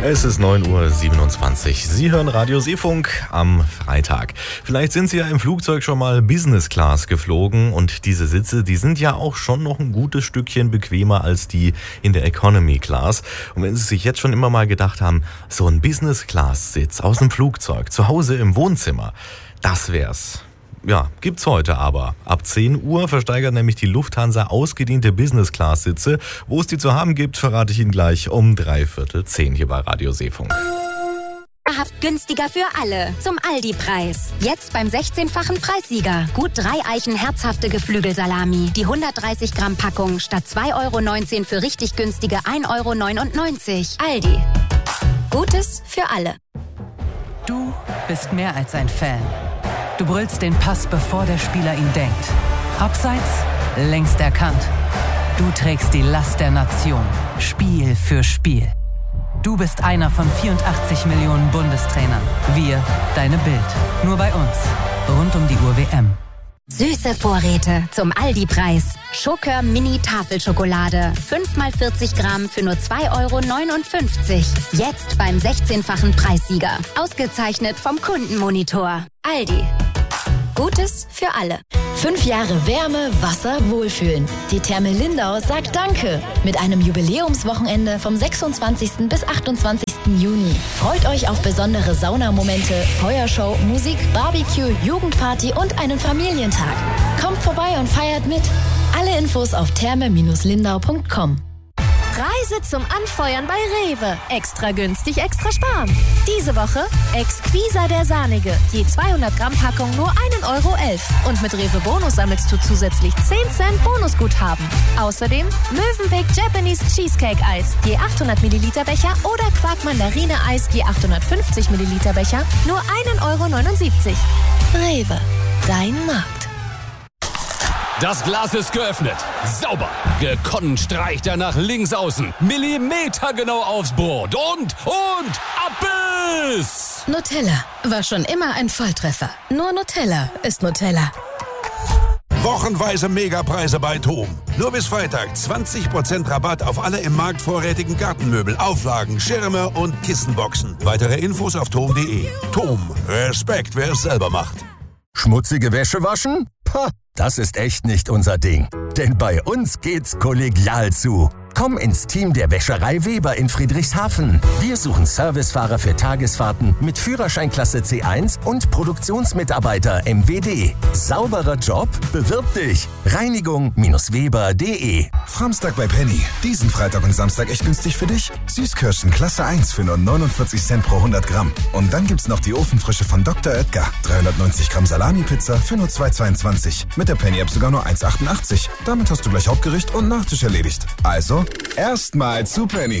Es ist 9:27 Uhr. Sie hören Radio Seefunk am Freitag. Vielleicht sind Sie ja im Flugzeug schon mal Business Class geflogen und diese Sitze, die sind ja auch schon noch ein gutes Stückchen bequemer als die in der Economy Class. Und wenn Sie sich jetzt schon immer mal gedacht haben, so ein Business Class Sitz aus dem Flugzeug, zu Hause im Wohnzimmer, das wär's. Ja, gibt's heute aber. Ab 10 Uhr versteigert nämlich die Lufthansa ausgediente Business-Class-Sitze. Wo es die zu haben gibt, verrate ich Ihnen gleich um 9:45 hier bei Radio Seefunk. Günstiger für alle. Zum Aldi-Preis. Jetzt beim 16-fachen Preissieger. Gut 3 Eichen herzhafte Geflügelsalami. Die 130 Gramm Packung statt 2,19 € für richtig günstige 1,99 €. Aldi. Gutes für alle. Du bist mehr als ein Fan. Du brüllst den Pass, bevor der Spieler ihn denkt. Abseits, längst erkannt. Du trägst die Last der Nation. Spiel für Spiel. Du bist einer von 84 Millionen Bundestrainern. Wir, deine Bild. Nur bei uns. Rund um die Uhr WM. Süße Vorräte zum Aldi-Preis. Schokör Mini Tafelschokolade. 5 mal 40 Gramm für nur 2,59 €. Jetzt beim 16-fachen Preissieger. Ausgezeichnet vom Kundenmonitor. Aldi. Gutes für alle. 5 Jahre Wärme, Wasser, Wohlfühlen. Die Therme Lindau sagt Danke. Mit einem Jubiläumswochenende vom 26. bis 28. Juni. Freut euch auf besondere Saunamomente, Feuershow, Musik, Barbecue, Jugendparty und einen Familientag. Kommt vorbei und feiert mit. Alle Infos auf therme-lindau.com. Reise zum Anfeuern bei Rewe. Extra günstig, extra sparen. Diese Woche Exquisa der Sahnige. Je 200 Gramm Packung nur 1,11 € Und mit Rewe Bonus sammelst du zusätzlich 10 Cent Bonusguthaben. Außerdem Mövenpick Japanese Cheesecake Eis. Je 800 Milliliter Becher oder Quark Mandarine Eis. Je 850 Milliliter Becher nur 1,79 €. Rewe. Dein Markt. Das Glas ist geöffnet. Sauber. Gekonnt streicht er nach links außen. Millimetergenau aufs Brot. Und Abbiss! Nutella war schon immer ein Volltreffer. Nur Nutella ist Nutella. Wochenweise Megapreise bei TOM. Nur bis Freitag 20% Rabatt auf alle im Markt vorrätigen Gartenmöbel, Auflagen, Schirme und Kissenboxen. Weitere Infos auf tom.de. TOM. Respekt, wer es selber macht. Schmutzige Wäsche waschen? Pah, das ist echt nicht unser Ding. Denn bei uns geht's kollegial zu. Komm ins Team der Wäscherei Weber in Friedrichshafen. Wir suchen Servicefahrer für Tagesfahrten mit Führerscheinklasse C1 und Produktionsmitarbeiter MWD. Sauberer Job? Bewirb dich. Reinigung-weber.de. Samstag bei Penny. Diesen Freitag und Samstag echt günstig für dich. Süßkirschen Klasse 1 für nur 49 Cent pro 100 Gramm. Und dann gibt's noch die Ofenfrische von Dr. Oetker. 390 Gramm Salami-Pizza für nur 2,22. Mit der Penny-App sogar nur 1,88. Damit hast du gleich Hauptgericht und Nachtisch erledigt. Also erstmal zu Penny.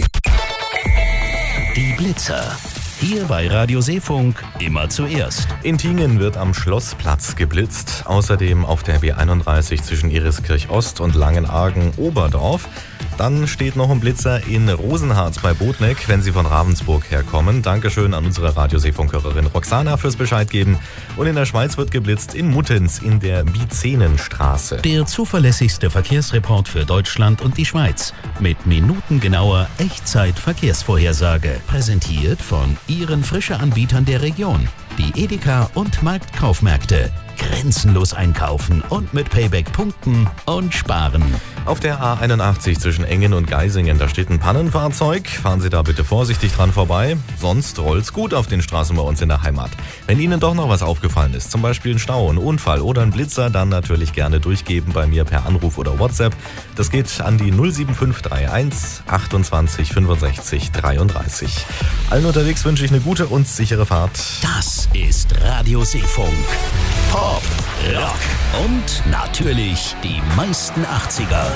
Die Blitzer. Hier bei Radio Seefunk immer zuerst. In Tingen wird am Schlossplatz geblitzt. Außerdem auf der B31 zwischen Eriskirch Ost und Langenargen-Oberdorf. Dann steht noch ein Blitzer in Rosenharz bei Botneck, wenn Sie von Ravensburg herkommen. Dankeschön an unsere Radio Seefunk-Hörerin Roxana fürs Bescheid geben. Und in der Schweiz wird geblitzt in Muttenz in der Bizenenstraße. Der zuverlässigste Verkehrsreport für Deutschland und die Schweiz. Mit minutengenauer Echtzeit-Verkehrsvorhersage. Präsentiert von Ihren Frische-Anbietern der Region. Die Edeka und Marktkaufmärkte. Grenzenlos einkaufen und mit Payback punkten und sparen. Auf der A81 zwischen Engen und Geisingen, da steht ein Pannenfahrzeug. Fahren Sie da bitte vorsichtig dran vorbei, sonst rollt's gut auf den Straßen bei uns in der Heimat. Wenn Ihnen doch noch was aufgefallen ist, zum Beispiel ein Stau, ein Unfall oder ein Blitzer, dann natürlich gerne durchgeben bei mir per Anruf oder WhatsApp. Das geht an die 07531 28 65 33. Allen unterwegs wünsche ich eine gute und sichere Fahrt. Das ist Radio Seefunk. Pop, Rock und natürlich die meisten 80er.